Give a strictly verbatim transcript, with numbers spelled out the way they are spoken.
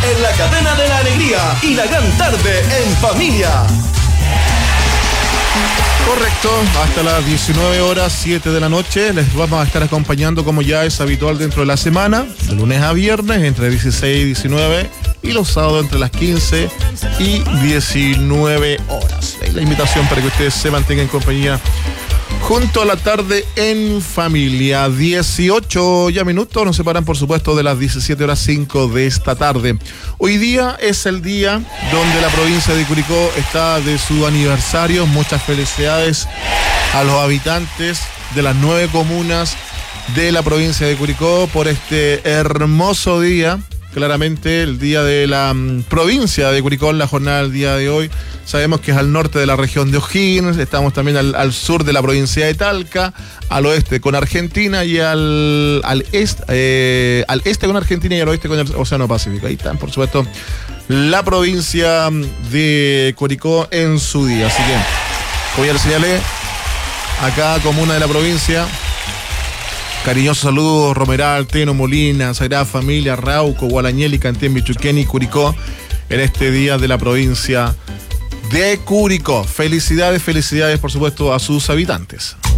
en la cadena de la alegría y la gran tarde en familia. Correcto, hasta las diecinueve horas, siete de la noche, les vamos a estar acompañando como ya es habitual dentro de la semana, de lunes a viernes, entre dieciséis y diecinueve, y los sábados entre las quince y diecinueve horas. La invitación para que ustedes se mantengan en compañía junto a la tarde en familia. dieciocho ya minutos, nos separan por supuesto de las diecisiete horas cinco de esta tarde. Hoy día es el día donde la provincia de Curicó está de su aniversario. Muchas felicidades a los habitantes de las nueve comunas de la provincia de Curicó por este hermoso día. Claramente el día de la um, provincia de Curicó, en la jornada del día de hoy. Sabemos que es al norte de la región de O'Higgins, estamos también al, al sur de la provincia de Talca, al oeste con Argentina y al, al, este, eh, al este con Argentina y al oeste con el Océano Pacífico. Ahí están, por supuesto, la provincia de Curicó en su día. Así que, como ya les señalé, acá comuna de la provincia. Cariñosos saludos, Romeral, Teno, Molina, Sagrada Familia, Rauco, Gualañeli, Cantén, Bichuquén y Curicó en este día de la provincia de Curicó. Felicidades, felicidades por supuesto a sus habitantes.